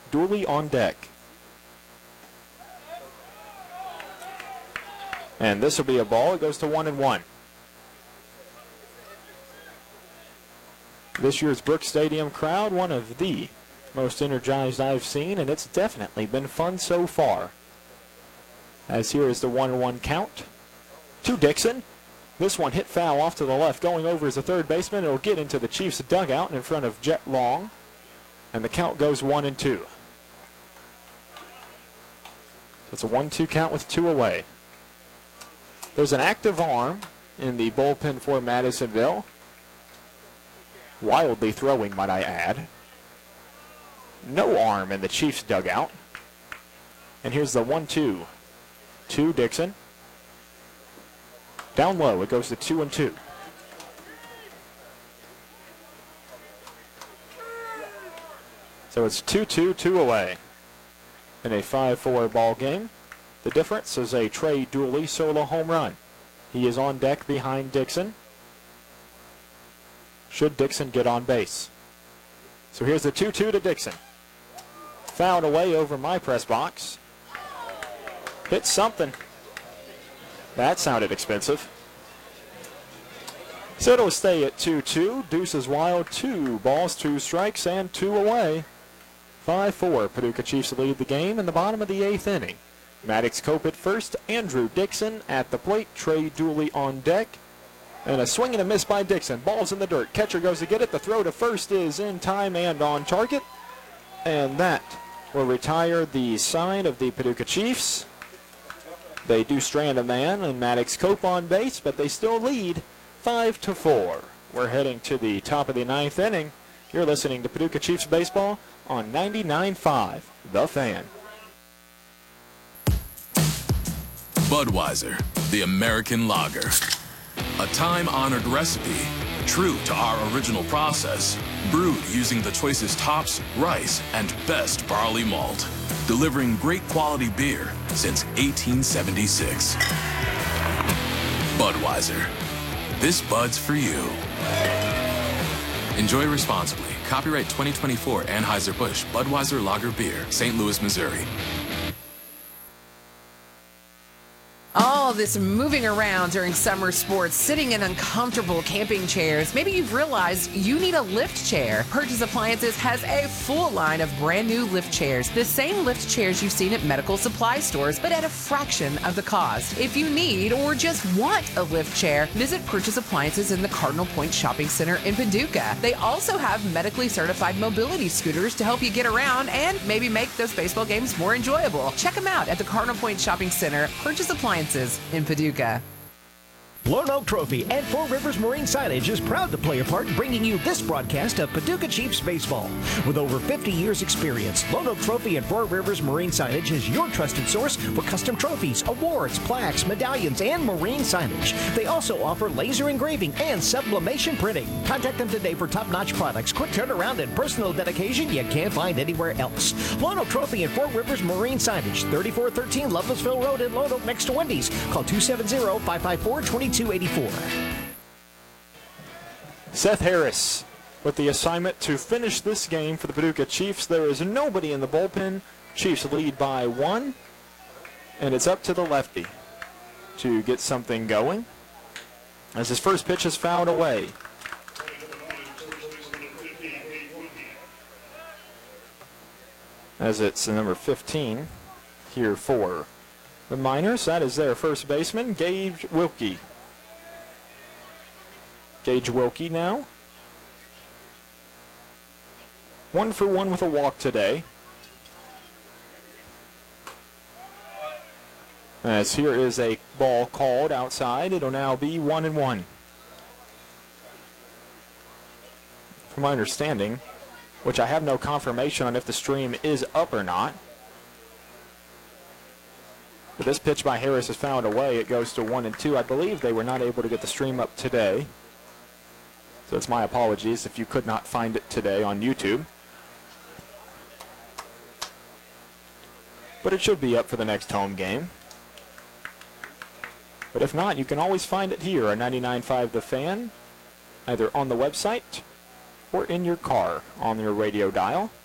Dooley on deck. And this will be a ball. It goes to 1-1. This year's Brooks Stadium crowd, one of the most energized I've seen, and it's definitely been fun so far. As here is the 1-1 count to Dixon. This one hit foul off to the left. Going over as a third baseman. It'll get into the Chiefs' dugout in front of Jet Long. And the count goes 1-2. It's a 1-2 count with 2 away. There's an active arm in the bullpen for Madisonville. Wildly throwing, might I add. No arm in the Chiefs' dugout. And here's the 1-2 to Dixon. Down low, it goes to 2-2. So it's 2-2, 2 away in a 5-4 ball game. The difference is a Trey Dooley solo home run. He is on deck behind Dixon. Should Dixon get on base. So here's the 2-2 to Dixon. Fouled away over my press box. Hit something. That sounded expensive. So it'll stay at 2-2. Deuces Wild, 2 balls, 2 strikes, and 2 away. 5-4. Paducah Chiefs lead the game in the bottom of the 8th inning. Maddox Cope at first, Andrew Dixon at the plate, Trey Dooley on deck. And a swing and a miss by Dixon. Ball's in the dirt. Catcher goes to get it. The throw to first is in time and on target. And that will retire the side of the Paducah Chiefs. They do strand a man and Maddox Cope on base, but they still lead 5-4. We're heading to the top of the 9th inning. You're listening to Paducah Chiefs baseball on 99.5 The Fan. Budweiser, the American lager. A time-honored recipe, true to our original process, brewed using the choicest hops, rice, and best barley malt. Delivering great quality beer since 1876. Budweiser. This Bud's for you. Enjoy responsibly. Copyright 2024 Anheuser-Busch Budweiser Lager Beer, St. Louis, Missouri. All this moving around during summer sports, sitting in uncomfortable camping chairs. Maybe you've realized you need a lift chair. Purchase Appliances has a full line of brand new lift chairs. The same lift chairs you've seen at medical supply stores, but at a fraction of the cost. If you need or just want a lift chair, visit Purchase Appliances in the Cardinal Point Shopping Center in Paducah. They also have medically certified mobility scooters to help you get around and maybe make those baseball games more enjoyable. Check them out at the Cardinal Point Shopping Center, Purchase Appliances in Paducah. Lone Oak Trophy and Four Rivers Marine Signage is proud to play a part in bringing you this broadcast of Paducah Chiefs baseball. With over 50 years experience, Lone Oak Trophy and Four Rivers Marine Signage is your trusted source for custom trophies, awards, plaques, medallions, and marine signage. They also offer laser engraving and sublimation printing. Contact them today for top-notch products, quick turnaround, and personal dedication you can't find anywhere else. Lone Oak Trophy and Four Rivers Marine Signage, 3413 Lovelessville Road in Lone Oak next to Wendy's. Call 270-554-2284. Seth Harris with the assignment to finish this game for the Paducah Chiefs. There is nobody in the bullpen. Chiefs lead by 1, and it's up to the lefty to get something going as his first pitch is fouled away. As it's number 15 here for the Miners. That is their first baseman, Gage Wilkie. Gage Wilkie now. 1 for 1 with a walk today. As here is a ball called outside. It'll now be 1-1. From my understanding, which I have no confirmation on if the stream is up or not. But this pitch by Harris is fouled away. It goes to 1-2. I believe they were not able to get the stream up today. So it's my apologies if you could not find it today on YouTube. But it should be up for the next home game. But if not, you can always find it here on 99.5 The Fan, either on the website or in your car on your radio dial.